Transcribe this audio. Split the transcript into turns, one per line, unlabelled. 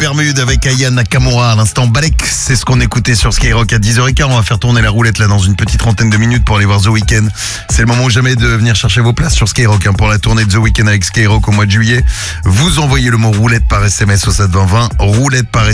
Bermudes avec Aya Nakamura. À l'instant, Balek, c'est ce qu'on écoutait sur Skyrock à 10h15. On va faire tourner la roulette là dans une petite trentaine de minutes pour aller voir The Weeknd. C'est le moment ou jamais de venir chercher vos places sur Skyrock pour la tournée de The Weeknd avec Skyrock au mois de juillet. Vous envoyez le mot roulette par SMS au 72020. Roulette par